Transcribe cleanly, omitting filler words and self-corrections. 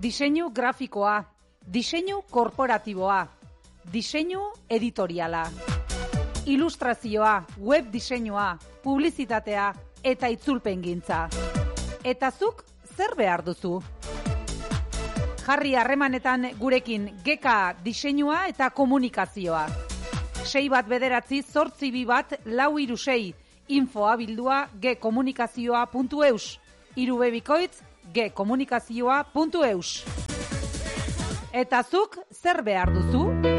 Diseinu grafikoa, diseinu korporatiboa, diseinu editoriala, ilustrazioa, web diseinua, publizitatea eta itzulpengintza. Eta zuk zer behar duzu? Jarri harremanetan gurekin GK diseinua eta komunikazioa. 6198422 info abildua gkomunikazioa.eus, irubebikoitz gkomunikazioa.eus. Eta zuk zer behar duzu?